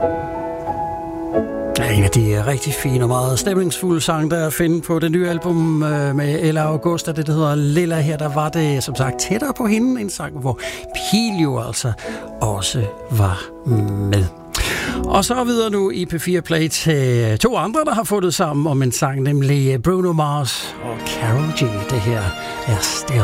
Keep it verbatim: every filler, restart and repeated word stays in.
En af de rigtig fine og meget stemningsfulde sange, der er at finde på det nye album med Ella Augusta, det der hedder Lilla. Her der var det som sagt tættere på hende, en sang, hvor Pil jo altså også var med. Og så videre nu i P fire Play til to andre, der har fundet sammen om en sang, nemlig Bruno Mars og Karol G. Det her er Still.